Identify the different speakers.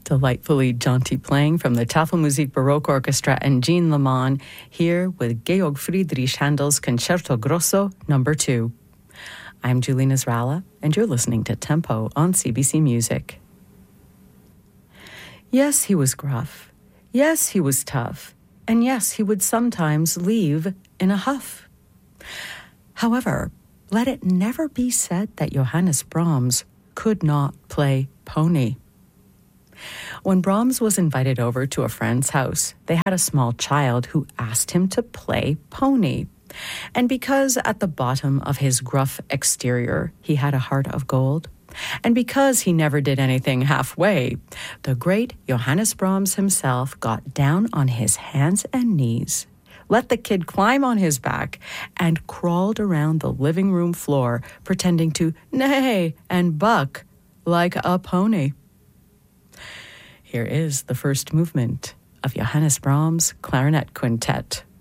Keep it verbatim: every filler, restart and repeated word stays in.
Speaker 1: Delightfully jaunty playing from the Tafelmusik Baroque Orchestra and Jean Leman, here with Georg Friedrich Handel's Concerto Grosso number two. I'm Julie Nasrallah, and you're listening to Tempo on C B C Music. Yes, he was gruff. Yes, he was tough. And yes, he would sometimes leave in a huff. However, let it never be said that Johannes Brahms could not play pony. When Brahms was invited over to a friend's house, they had a small child who asked him to play pony. And because at the bottom of his gruff exterior he had a heart of gold, and because he never did anything halfway, the great Johannes Brahms himself got down on his hands and knees, let the kid climb on his back, and crawled around the living room floor pretending to neigh and buck like a pony. Here is the first movement of Johannes Brahms' Clarinet Quintet.